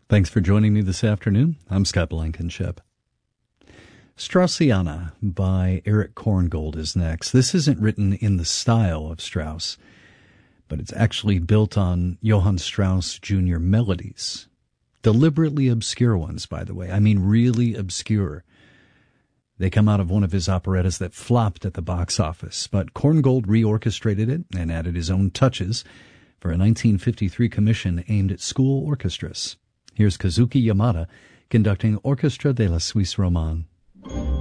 Thanks for joining me this afternoon. I'm Scott Blankenship. Straussiana by Erich Korngold is next. This isn't written in the style of Strauss, but it's actually built on Johann Strauss Jr. melodies. Deliberately obscure ones, by the way. I mean really obscure. They come out of one of his operettas that flopped at the box office, but Korngold reorchestrated it and added his own touches for a 1953 commission aimed at school orchestras. Here's Kazuki Yamada conducting Orchestra de la Suisse Romande.